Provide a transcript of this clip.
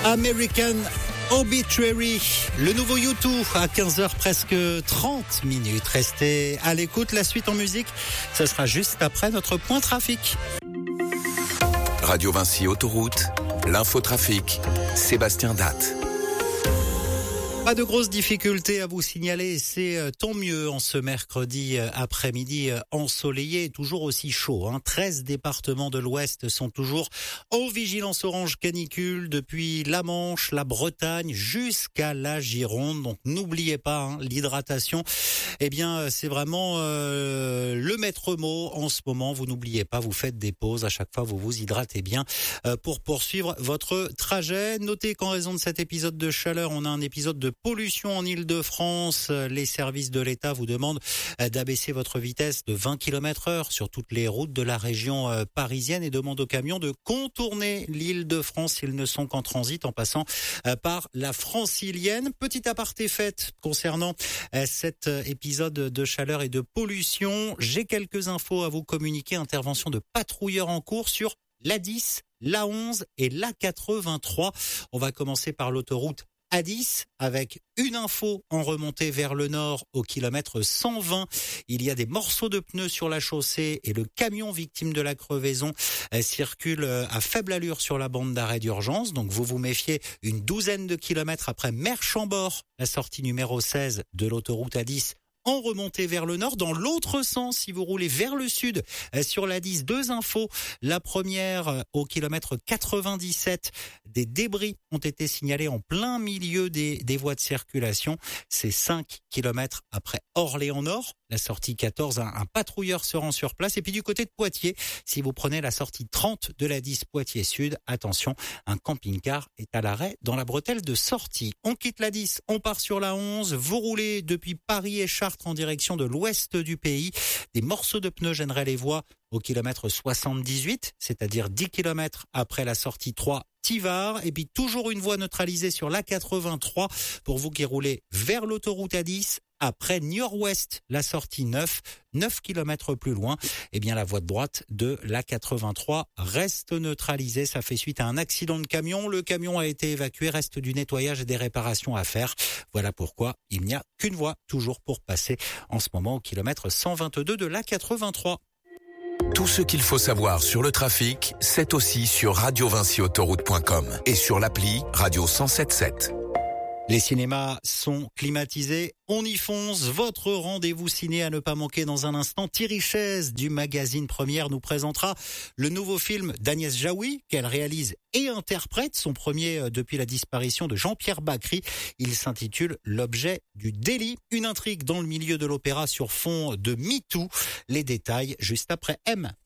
American Obituary, le nouveau U2 à 15h presque 30 minutes. Restez à l'écoute, la suite en musique, ce sera juste après notre point trafic. Radio Vinci Autoroute, l'infotrafic, Sébastien Datte. Pas de grosses difficultés à vous signaler, c'est tant mieux en ce mercredi après-midi ensoleillé, toujours aussi chaud. 13 départements de l'Ouest sont toujours en vigilance orange canicule depuis la Manche, la Bretagne jusqu'à la Gironde. Donc n'oubliez pas, l'hydratation, c'est vraiment le maître mot en ce moment. Vous n'oubliez pas, vous faites des pauses, à chaque fois vous vous hydratez bien pour poursuivre votre trajet. Notez qu'en raison de cet épisode de chaleur, on a un épisode de pollution en Île-de-France. Les services de l'État vous demandent d'abaisser votre vitesse de 20 km/h sur toutes les routes de la région parisienne et demandent aux camions de contourner l'Île-de-France s'ils ne sont qu'en transit en passant par la Francilienne. Petit aparté fait concernant cet épisode de chaleur et de pollution. J'ai quelques infos à vous communiquer. Intervention de patrouilleurs en cours sur l'A10, l'A11 et l'A83. On va commencer par l'autoroute A10 avec une info en remontée vers le nord au kilomètre 120. Il y a des morceaux de pneus sur la chaussée et le camion victime de la crevaison circule à faible allure sur la bande d'arrêt d'urgence. Donc vous vous méfiez, une douzaine de kilomètres après Merchambord, la sortie numéro 16 de l'autoroute A10. En remontée vers le nord, dans l'autre sens, si vous roulez vers le sud, sur la 10, deux infos. La première, au kilomètre 97, des débris ont été signalés en plein milieu des voies de circulation. C'est 5 kilomètres après Orléans-Nord. La sortie 14, un patrouilleur se rend sur place. Et puis du côté de Poitiers, si vous prenez la sortie 30 de la 10 Poitiers-Sud, attention, un camping-car est à l'arrêt dans la bretelle de sortie. On quitte la 10, on part sur la 11. Vous roulez depuis Paris et Chartres en direction de l'ouest du pays. Des morceaux de pneus gêneraient les voies au kilomètre 78, c'est-à-dire 10 kilomètres après la sortie 3 Tivard. Et puis toujours une voie neutralisée sur l'A83 pour vous qui roulez vers l'autoroute A10. Après Niort-Ouest, la sortie 9 kilomètres plus loin, la voie de droite de l'A83 reste neutralisée. Ça fait suite à un accident de camion. Le camion a été évacué, reste du nettoyage et des réparations à faire. Voilà pourquoi il n'y a qu'une voie toujours pour passer en ce moment au kilomètre 122 de l'A83. Tout ce qu'il faut savoir sur le trafic, c'est aussi sur radiovinciautoroute.com et sur l'appli Radio 107.7. Les cinémas sont climatisés, on y fonce. Votre rendez-vous ciné à ne pas manquer dans un instant. Thierry Chaise du magazine Première nous présentera le nouveau film d'Agnès Jaoui qu'elle réalise et interprète, son premier depuis la disparition de Jean-Pierre Bacry. Il s'intitule L'objet du délit, une intrigue dans le milieu de l'opéra sur fond de MeToo. Les détails juste après M.